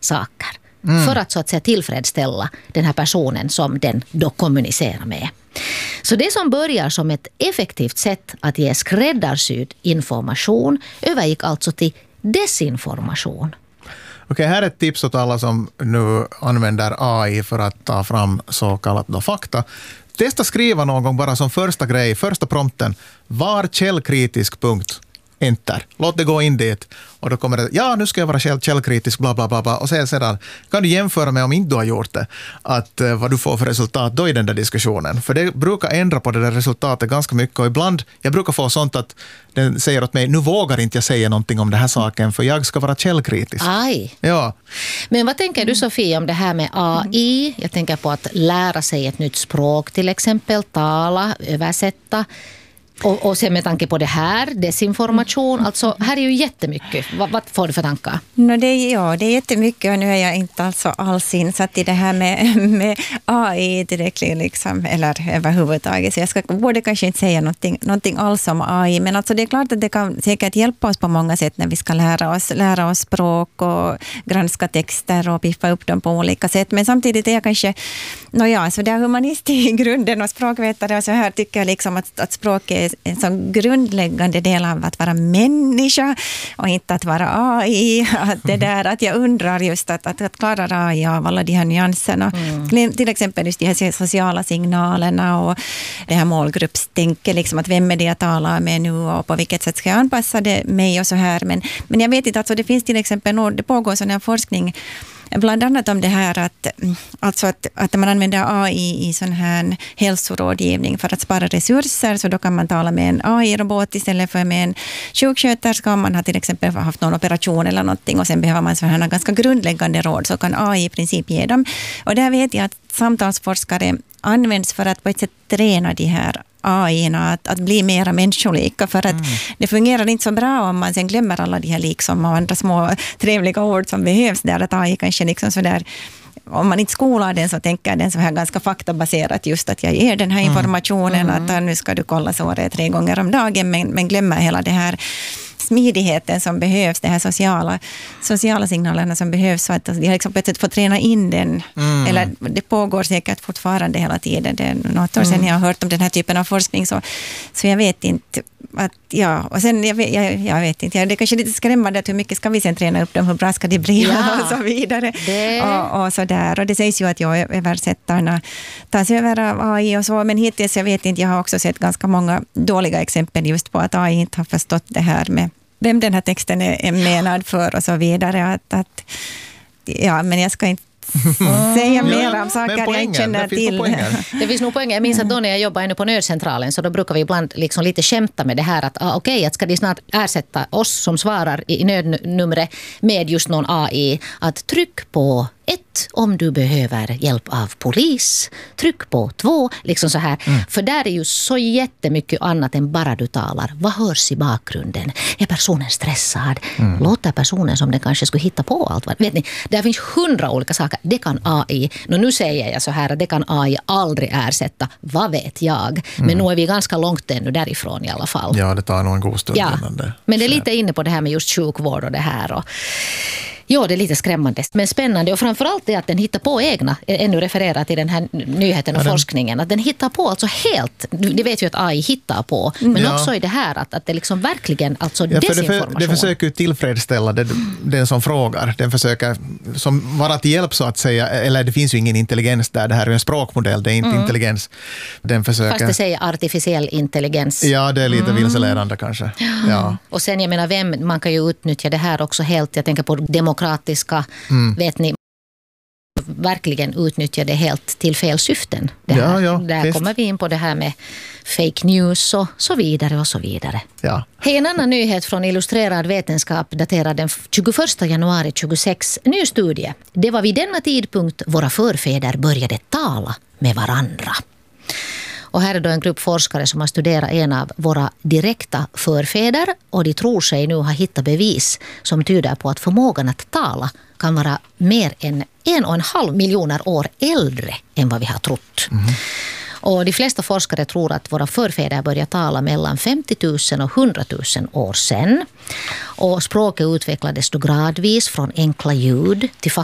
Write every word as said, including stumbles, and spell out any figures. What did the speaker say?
saker. Mm. För att så att säga tillfredsställa den här personen som den då kommunicerar med. Så det som börjar som ett effektivt sätt att ge skräddarsydd information övergick alltså till desinformation. Okej, här är ett tips åt alla som nu använder A I för att ta fram så kallat då fakta. Testa skriva någon gång bara som första grej, första prompten. Var källkritisk, punkt. Enter. Låt det gå in dit. Och då kommer det, ja nu ska jag vara käll, källkritisk, bla bla bla bla. Och sen sedan kan du jämföra med om inte du har gjort det. Att uh, vad du får för resultat då i den där diskussionen. För det brukar ändra på det där resultatet ganska mycket. Och ibland, jag brukar få sånt att den säger åt mig, nu vågar inte jag säga någonting om den här saken för jag ska vara källkritisk. Aj. Ja. Men vad tänker du Sofie om det här med A I? Jag tänker på att lära sig ett nytt språk till exempel, tala, översätta. Och, och sen med tanke på det här, desinformation, alltså här är ju jättemycket. Vad, vad får du för tankar? No, det, ja, det är jättemycket och nu är jag inte alltså alls insatt i det här med, med A I direkt liksom, eller överhuvudtaget. Så jag ska, borde kanske inte säga någonting, någonting alls om A I, men alltså det är klart att det kan säkert hjälpa oss på många sätt när vi ska lära oss, lära oss språk och granska texter och piffa upp dem på olika sätt. Men samtidigt är jag kanske, no ja, så det är humanist i grunden och språkvetare och så här tycker jag liksom att, att språk är en sån grundläggande del av att vara människa och inte att vara A I. Att, det där, att jag undrar just att, att, att klara A I av alla de här nyanserna. Mm. Till exempel just de här sociala signalerna och det här målgruppstänket, liksom att vem är det jag talar med nu och på vilket sätt ska jag anpassa det mig och så här. Men, men jag vet inte, alltså det finns till exempel, det pågår sån här forskning bland annat om det här att, alltså att, att man använder A I i sån här hälsorådgivning för att spara resurser, så då kan man tala med en A I-robot istället för med en sjuksköterska om man har till exempel haft någon operation eller någonting och sen behöver man sådana här ganska grundläggande råd, så kan A I i princip ge dem. Och där vet jag att samtalsforskare används för att på ett sätt träna de här A I-na att, att bli mera människolika, för att mm. det fungerar inte så bra om man sen glömmer alla de här liksom och andra små trevliga ord som behövs där, att A I kanske liksom så där, om man inte skolar den så tänker den så här ganska faktabaserat, just att jag ger den här informationen mm. att nu ska du kolla såret tre gånger om dagen, men, men glömmer hela det här smidigheten som behövs, det här sociala, sociala signalerna som behövs, så att de har liksom på ett sätt fått träna in den. Mm. Eller det pågår säkert fortfarande hela tiden. Det är något år sedan mm. jag har hört om den här typen av forskning, så, så jag vet inte att, ja, och sen jag vet, jag, jag vet inte, ja, det är kanske lite skrämmande att hur mycket ska vi sen träna upp dem, hur bra ska det bli ja. och så vidare. Det. Och, och så där. Och det sägs ju att jag översättarna tas över av A I och så, men hittills jag vet inte, jag har också sett ganska många dåliga exempel just på att A I inte har förstått det här med vem den här texten är menad för och så vidare. Att, att, ja, men jag ska inte mm. säga mer ja, om saker jag inte känner det till. Det finns nog poänger. Jag minns att då när jag jobbar ännu på nödcentralen, så då brukar vi ibland liksom lite skämta med det här att ah, okej, okay, att ska de snart ersätta oss som svarar i nödnumret med just någon A I, att tryck på ett om du behöver hjälp av polis, tryck på två, liksom så här. Mm. För där är ju så jättemycket annat än bara du talar. Vad hörs i bakgrunden? Är personen stressad? Mm. Låter personen som den kanske skulle hitta på allt? Vet ni, där finns hundra olika saker. Det kan A I, och nu säger jag så här att det kan A I aldrig ersätta. Vad vet jag? Mm. Men nu är vi ganska långt ännu därifrån i alla fall. Ja, det tar nog en god stund. Ja. Det men det är lite inne på det här med just sjukvård och det här och ja, det är lite skrämmande, men spännande. Och framförallt är att den hittar på egna, ännu refererat till den här nyheten och ja, den... forskningen, att den hittar på alltså helt, det vet ju att A I hittar på, men ja. också i det här att, att det liksom verkligen, alltså ja, desinformation. Det, för, det försöker tillfredsställa det, den som frågar, den försöker som vara till hjälp så att säga, eller det finns ju ingen intelligens där, det här är en språkmodell, det är inte mm. intelligens. Den försöker... Fast det säger artificiell intelligens. Ja, det är lite mm. vilseledande kanske. Ja. Och sen jag menar, vem, man kan ju utnyttja det här också helt, jag tänker på demokratiska, mm. vet ni, verkligen utnyttja det helt till fel syften. Det här. Ja, ja, Där visst. kommer vi in på det här med fake news och så vidare och så vidare. Ja. Hej, en annan nyhet från Illustrerad vetenskap daterad den tjugoförsta januari tjugosex. Ny studie. Det var vid denna tidpunkt våra förfäder började tala med varandra. Och här är då en grupp forskare som har studerat en av våra direkta förfäder, och de tror sig nu ha hittat bevis som tyder på att förmågan att tala kan vara mer än en och en halv miljoner år äldre än vad vi har trott. Mm. Och de flesta forskare tror att våra förfäder började tala mellan femtio tusen och hundra tusen år sedan. Och språket utvecklades då gradvis från enkla ljud till